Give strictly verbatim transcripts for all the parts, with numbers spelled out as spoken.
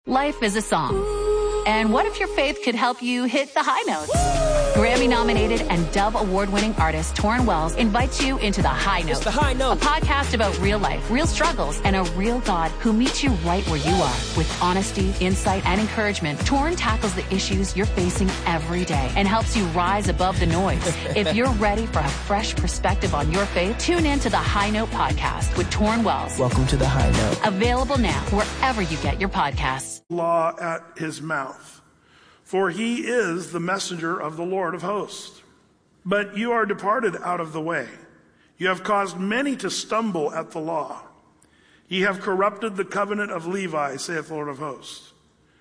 Life is a song. And what if your faith could help you hit the high notes? Grammy-nominated and Dove Award-winning artist Torrin Wells invites you into The High Note. It's The High Note. A podcast about real life, real struggles, and a real God who meets you right where you are. With honesty, insight, and encouragement, Torrin tackles the issues you're facing every day and helps you rise above the noise. If you're ready for a fresh perspective on your faith, tune in to The High Note podcast with Torrin Wells. Welcome to The High Note. Available now wherever you get your podcasts. Law at his mouth. For he is the messenger of the Lord of hosts. But you are departed out of the way. You have caused many to stumble at the law. Ye have corrupted the covenant of Levi, saith the Lord of hosts.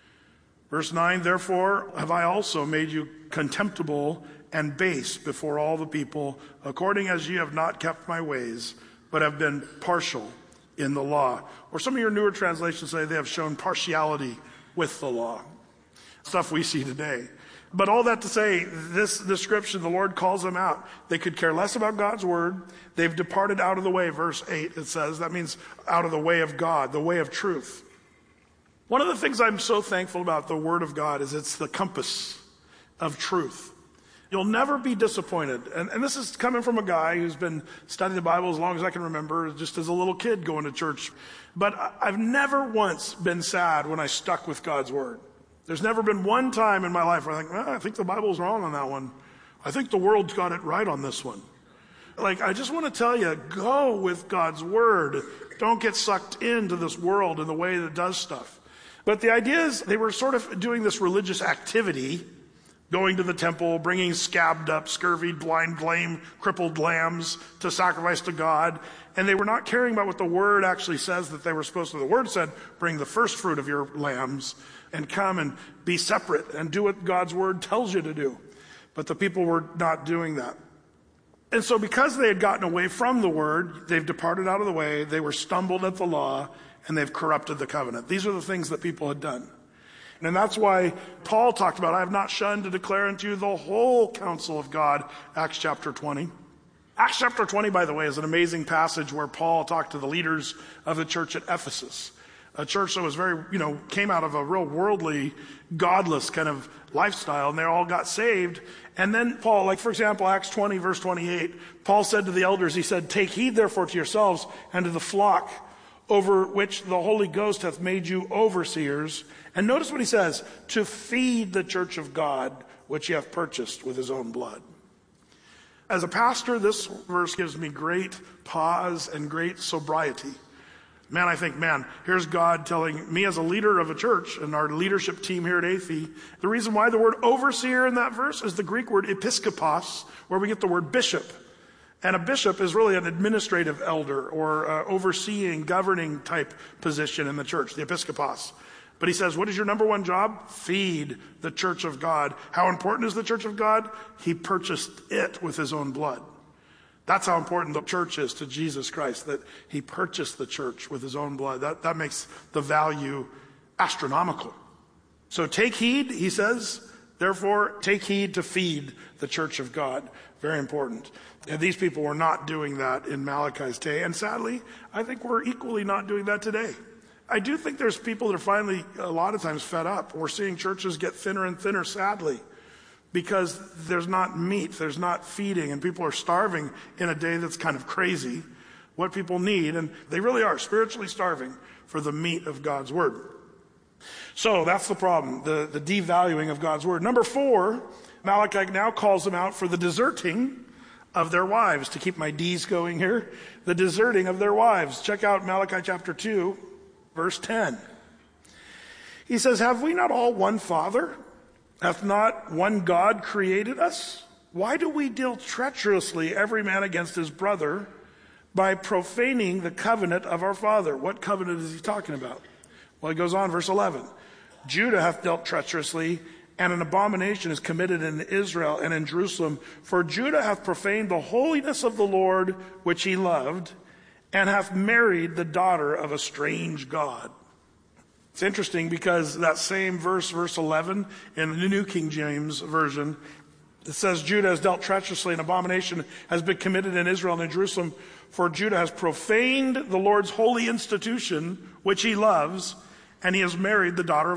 Verse nine, therefore have I also made you contemptible and base before all the people, according as ye have not kept my ways, but have been partial in the law. Or some of your newer translations say they have shown partiality with the law. Stuff we see today. But all that to say, this description, the Lord calls them out. They could care less about God's word. They've departed out of the way, verse eight, it says. That means out of the way of God, the way of truth. One of the things I'm so thankful about the word of God is it's the compass of truth. You'll never be disappointed. And, and this is coming from a guy who's been studying the Bible as long as I can remember, just as a little kid going to church. But I've never once been sad when I stuck with God's word. There's never been one time in my life where I think, well, I think the Bible's wrong on that one. I think the world's got it right on this one. Like, I just want to tell you, go with God's word. Don't get sucked into this world in the way that does stuff. But the idea is they were sort of doing this religious activity, going to the temple, bringing scabbed up, scurvied, blind, lame, crippled lambs to sacrifice to God. And they were not caring about what the word actually says that they were supposed to. The word said, bring the first fruit of your lambs and come and be separate and do what God's word tells you to do. But the people were not doing that. And so because they had gotten away from the word, they've departed out of the way, they were stumbled at the law, and they've corrupted the covenant. These are the things that people had done. And that's why Paul talked about, I have not shunned to declare unto you the whole counsel of God, Acts chapter twenty. Acts chapter twenty, by the way, is an amazing passage where Paul talked to the leaders of the church at Ephesus. A church that was very, you know, came out of a real worldly, godless kind of lifestyle, and they all got saved. And then Paul, like for example, Acts twenty, verse twenty-eight, Paul said to the elders, he said, take heed therefore to yourselves and to the flock over which the Holy Ghost hath made you overseers. And notice what he says, to feed the church of God, which he hath purchased with his own blood. As a pastor, this verse gives me great pause and great sobriety. Man, I think, man, here's God telling me as a leader of a church and our leadership team here at A F E, the reason why the word overseer in that verse is the Greek word episkopos, where we get the word bishop. And a bishop is really an administrative elder or uh, overseeing, governing type position in the church, the episkopos. But he says, what is your number one job? Feed the church of God. How important is the church of God? He purchased it with his own blood. That's how important the church is to Jesus Christ, that he purchased the church with his own blood. That, that makes the value astronomical. So take heed, he says, therefore take heed to feed the church of God. Very important. And these people were not doing that in Malachi's day. And sadly, I think we're equally not doing that today. I do think there's people that are finally, a lot of times, fed up. We're seeing churches get thinner and thinner, sadly, because there's not meat, there's not feeding, and people are starving in a day that's kind of crazy. What people need, and they really are spiritually starving for the meat of God's word. So that's the problem, the, the devaluing of God's word. Number four, Malachi now calls them out for the deserting of their wives. To keep my D's going here, the deserting of their wives. Check out Malachi chapter two, verse ten. He says, have we not all one Father? Hath not one God created us? Why do we deal treacherously every man against his brother by profaning the covenant of our father? What covenant is he talking about? Well, he goes on, verse eleven. Judah hath dealt treacherously, and an abomination is committed in Israel and in Jerusalem. For Judah hath profaned the holiness of the Lord, which he loved, and hath married the daughter of a strange god. It's interesting because that same verse, verse eleven, in the New King James Version, it says, Judah has dealt treacherously, and abomination has been committed in Israel and in Jerusalem. For Judah has profaned the Lord's holy institution, which he loves, and he has married the daughter of